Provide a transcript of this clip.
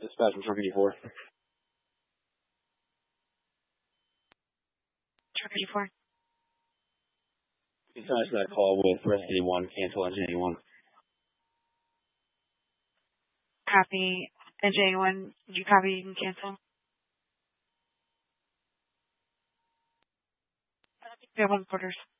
Dispatch from Truck 84. Truck 84. You can that call with Rest 81, cancel Engine 81. Copy. Engine 81, did you copy? You can cancel. We have 1 quarters.